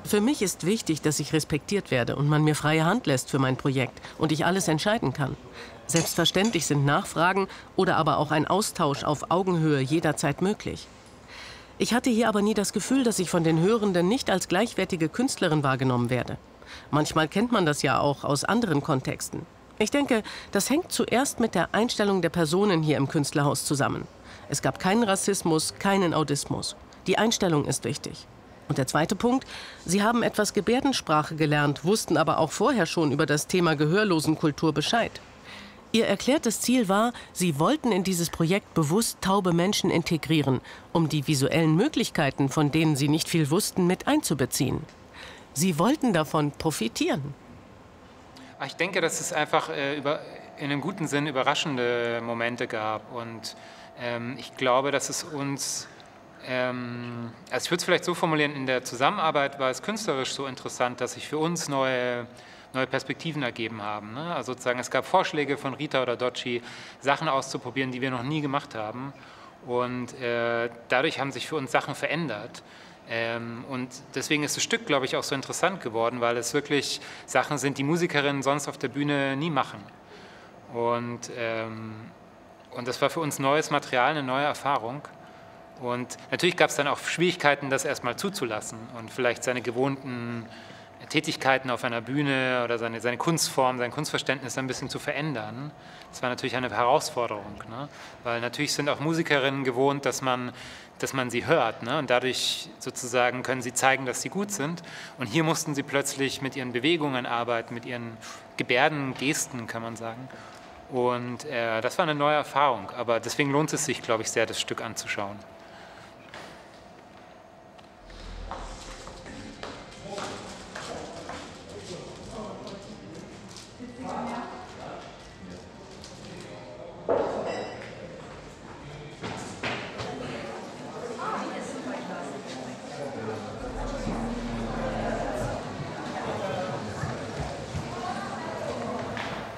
Für mich ist wichtig, dass ich respektiert werde und man mir freie Hand lässt für mein Projekt und ich alles entscheiden kann. Selbstverständlich sind Nachfragen oder aber auch ein Austausch auf Augenhöhe jederzeit möglich. Ich hatte hier aber nie das Gefühl, dass ich von den Hörenden nicht als gleichwertige Künstlerin wahrgenommen werde. Manchmal kennt man das ja auch aus anderen Kontexten. Ich denke, das hängt zuerst mit der Einstellung der Personen hier im Künstlerhaus zusammen. Es gab keinen Rassismus, keinen Audismus. Die Einstellung ist wichtig. Und der zweite Punkt, Sie haben etwas Gebärdensprache gelernt, wussten aber auch vorher schon über das Thema Gehörlosenkultur Bescheid. Ihr erklärtes Ziel war, Sie wollten in dieses Projekt bewusst taube Menschen integrieren, um die visuellen Möglichkeiten, von denen Sie nicht viel wussten, mit einzubeziehen. Sie wollten davon profitieren. Ich denke, dass es einfach in einem guten Sinn überraschende Momente gab. Und ich glaube, dass es uns, also ich würde es vielleicht so formulieren, in der Zusammenarbeit war es künstlerisch so interessant, dass sich für uns neue Perspektiven ergeben haben. Ne? Also sozusagen, es gab Vorschläge von Rita oder Doci, Sachen auszuprobieren, die wir noch nie gemacht haben. Und dadurch haben sich für uns Sachen verändert. Und deswegen ist das Stück, glaube ich, auch so interessant geworden, weil es wirklich Sachen sind, die Musikerinnen sonst auf der Bühne nie machen. Und das war für uns neues Material, eine neue Erfahrung. Und natürlich gab es dann auch Schwierigkeiten, das erstmal zuzulassen und vielleicht seine gewohnten Tätigkeiten auf einer Bühne oder seine Kunstform, sein Kunstverständnis ein bisschen zu verändern. Das war natürlich eine Herausforderung, ne? Weil natürlich sind auch Musikerinnen gewohnt, dass man sie hört, ne? Und dadurch sozusagen können sie zeigen, dass sie gut sind. Und hier mussten sie plötzlich mit ihren Bewegungen arbeiten, mit ihren Gebärden, Gesten, kann man sagen. Und das war eine neue Erfahrung, aber deswegen lohnt es sich, glaube ich, sehr, das Stück anzuschauen.